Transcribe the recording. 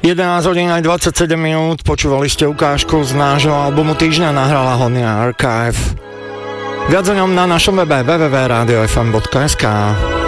11 hodín aj 27 minút, počúvali ste ukážku z nášho albumu týždňa, nahrala ho Nia Archive. Viac o ňom na našom webe www.radiofm.sk.